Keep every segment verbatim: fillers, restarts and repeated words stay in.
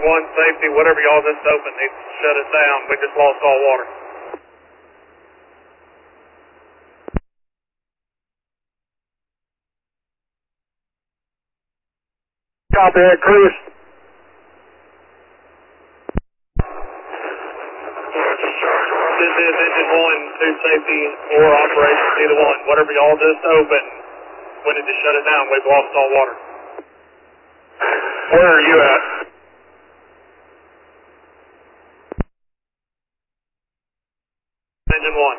one, safety, whatever y'all just opened needs to shut it down. We just lost all water. Copy that, Chris. This is engine one, two safety, or operations, either one. Whatever y'all just opened, we need to shut it down. We've lost all water. Where are you at? Engine one.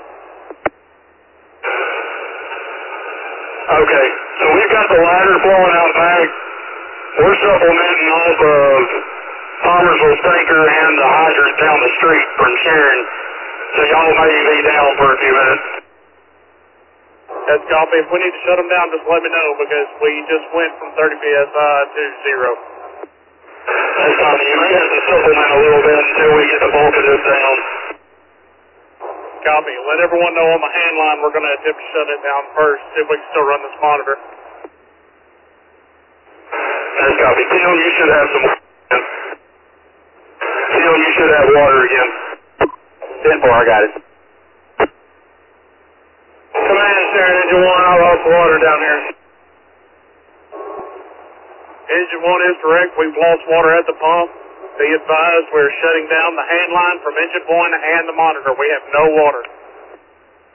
Okay, so we've got the ladder flowing out back. We're supplementing off of Palmersville Stinker and the hydrant down the street from Sharon. So y'all may be down for a few minutes. That's copy. If we need to shut them down, just let me know because we just went from thirty P S I to zero. That's copy. You may have to supplement a little bit until we get the bulk of this down. Copy. Let everyone know on the hand line we're going to attempt to shut it down first, see if we can still run this monitor. That's copy. Tim, you should have some water again. Tim, you should have water again. ten four, I got it. Command Sharon, Engine one, I lost water down here. Engine one is correct. We've lost water at the pump. Be advised we're shutting down the hand line from engine one and the monitor. We have no water.